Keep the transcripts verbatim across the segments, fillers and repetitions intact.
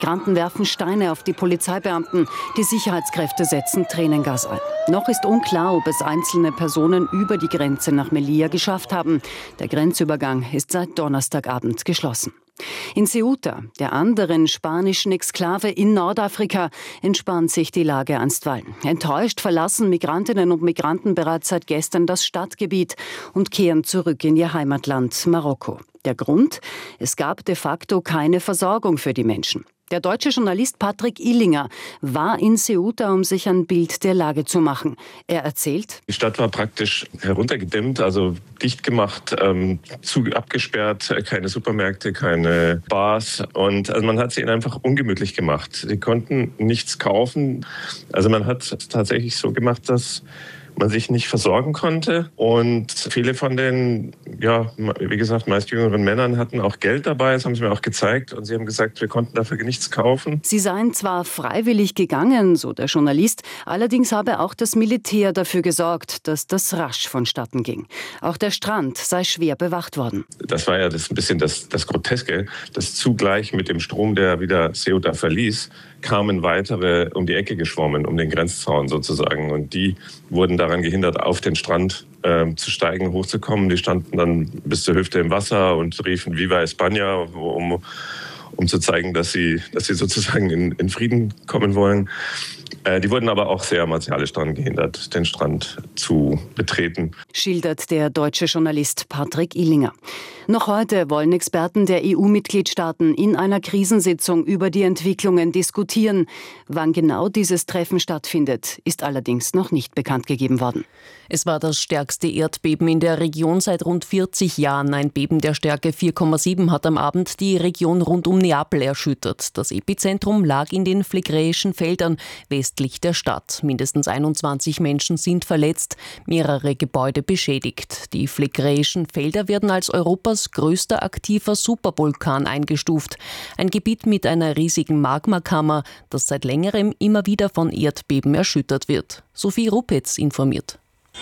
Migranten werfen Steine auf die Polizeibeamten. Die Sicherheitskräfte setzen Tränengas ein. Noch ist unklar, ob es einzelne Personen über die Grenze nach Melilla geschafft haben. Der Grenzübergang ist seit Donnerstagabend geschlossen. In Ceuta, der anderen spanischen Exklave in Nordafrika, entspannt sich die Lage einstweilen. Enttäuscht verlassen Migrantinnen und Migranten bereits seit gestern das Stadtgebiet und kehren zurück in ihr Heimatland Marokko. Der Grund? Es gab de facto keine Versorgung für die Menschen. Der deutsche Journalist Patrick Illinger war in Ceuta, um sich ein Bild der Lage zu machen. Er erzählt: Die Stadt war praktisch heruntergedämmt, also dicht gemacht, ähm, zu abgesperrt, keine Supermärkte, keine Bars. Und also man hat sie ihnen einfach ungemütlich gemacht. Sie konnten nichts kaufen. Also man hat es tatsächlich so gemacht, dass man sich nicht versorgen konnte. Und viele von den, ja, wie gesagt, meist jüngeren Männern hatten auch Geld dabei. Das haben sie mir auch gezeigt. Und sie haben gesagt, wir konnten dafür nichts kaufen. Sie seien zwar freiwillig gegangen, so der Journalist, allerdings habe auch das Militär dafür gesorgt, dass das rasch vonstatten ging. Auch der Strand sei schwer bewacht worden. Das war ja das ein bisschen das, das Groteske, dass zugleich mit dem Strom, der wieder Ceuta verließ, kamen weitere um die Ecke geschwommen, um den Grenzzaun sozusagen. Und die wurden daran gehindert, auf den Strand äh, zu steigen, hochzukommen. Die standen dann bis zur Hüfte im Wasser und riefen Viva España, um, um zu zeigen, dass sie, dass sie sozusagen in, in Frieden kommen wollen. Äh, die wurden aber auch sehr martialisch daran gehindert, den Strand zu betreten. Schildert der deutsche Journalist Patrick Illinger. Noch heute wollen Experten der E U-Mitgliedstaaten in einer Krisensitzung über die Entwicklungen diskutieren. Wann genau dieses Treffen stattfindet, ist allerdings noch nicht bekannt gegeben worden. Es war das stärkste Erdbeben in der Region seit rund vierzig Jahren. Ein Beben der Stärke vier Komma sieben hat am Abend die Region rund um Neapel erschüttert. Das Epizentrum lag in den Phlegräischen Feldern westlich der Stadt. Mindestens einundzwanzig Menschen sind verletzt, mehrere Gebäude beschädigt. Die Phlegräischen Felder werden als Europas größter aktiver Supervulkan eingestuft. Ein Gebiet mit einer riesigen Magmakammer, das seit längerem immer wieder von Erdbeben erschüttert wird. Sophie Rupetz informiert.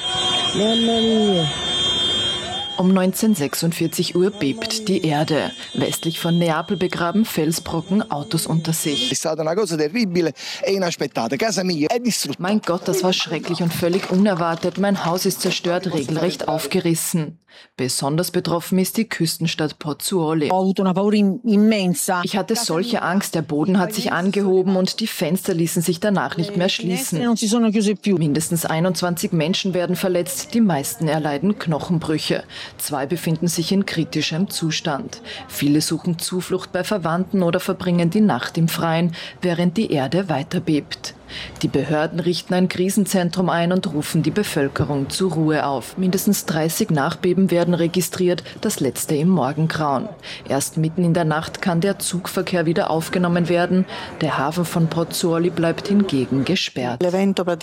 Um neunzehnhundertsechsundvierzig Uhr bebt die Erde. Westlich von Neapel begraben Felsbrocken Autos unter sich. Mein Gott, das war schrecklich und völlig unerwartet. Mein Haus ist zerstört, regelrecht aufgerissen. Besonders betroffen ist die Küstenstadt Pozzuoli. Ich hatte solche Angst, der Boden hat sich angehoben und die Fenster ließen sich danach nicht mehr schließen. Mindestens einundzwanzig Menschen werden verletzt, die meisten erleiden Knochenbrüche. Zwei befinden sich in kritischem Zustand. Viele suchen Zuflucht bei Verwandten oder verbringen die Nacht im Freien, während die Erde weiter bebt. Die Behörden richten ein Krisenzentrum ein und rufen die Bevölkerung zur Ruhe auf. Mindestens dreißig Nachbeben werden registriert, das letzte im Morgengrauen. Erst mitten in der Nacht kann der Zugverkehr wieder aufgenommen werden. Der Hafen von Pozzuoli bleibt hingegen gesperrt. Das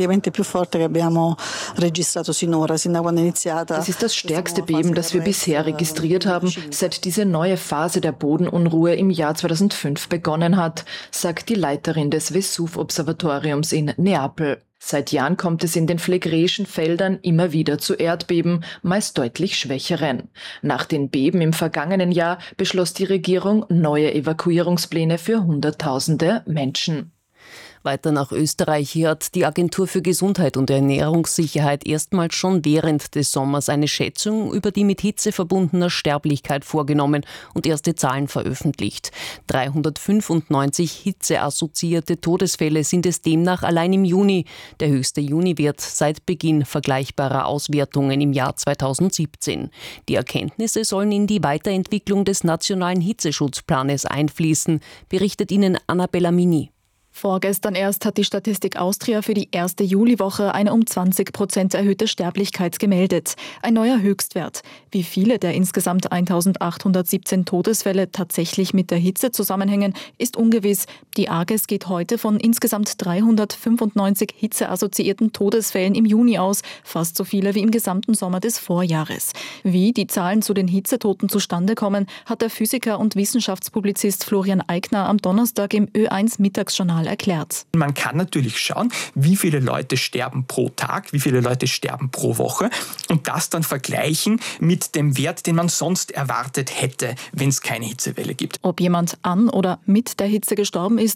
ist das stärkste Beben, das wir bisher registriert haben, seit diese neue Phase der Bodenunruhe im Jahr zweitausendfünf begonnen hat, sagt die Leiterin des Vesuv-Observatoriums in Neapel. Seit Jahren kommt es in den Phlegräischen Feldern immer wieder zu Erdbeben, meist deutlich schwächeren. Nach den Beben im vergangenen Jahr beschloss die Regierung neue Evakuierungspläne für Hunderttausende Menschen. Weiter nach Österreich. Hier hat die Agentur für Gesundheit und Ernährungssicherheit erstmals schon während des Sommers eine Schätzung über die mit Hitze verbundene Sterblichkeit vorgenommen und erste Zahlen veröffentlicht. dreihundertfünfundneunzig hitzeassoziierte Todesfälle sind es demnach allein im Juni, der höchste Juniwert seit Beginn vergleichbarer Auswertungen im Jahr zweitausendsiebzehn. Die Erkenntnisse sollen in die Weiterentwicklung des nationalen Hitzeschutzplanes einfließen, berichtet Ihnen Annabella Mini. Vorgestern erst hat die Statistik Austria für die erste Juliwoche eine um zwanzig Prozent erhöhte Sterblichkeit gemeldet. Ein neuer Höchstwert. Wie viele der insgesamt eintausendachthundertsiebzehn Todesfälle tatsächlich mit der Hitze zusammenhängen, ist ungewiss. Die AGES geht heute von insgesamt dreihundertfünfundneunzig hitzeassoziierten Todesfällen im Juni aus, fast so viele wie im gesamten Sommer des Vorjahres. Wie die Zahlen zu den Hitzetoten zustande kommen, hat der Physiker und Wissenschaftspublizist Florian Eigner am Donnerstag im Ö eins Mittagsjournal nochmal erklärt. Man kann natürlich schauen, wie viele Leute sterben pro Tag, wie viele Leute sterben pro Woche und das dann vergleichen mit dem Wert, den man sonst erwartet hätte, wenn es keine Hitzewelle gibt. Ob jemand an oder mit der Hitze gestorben ist,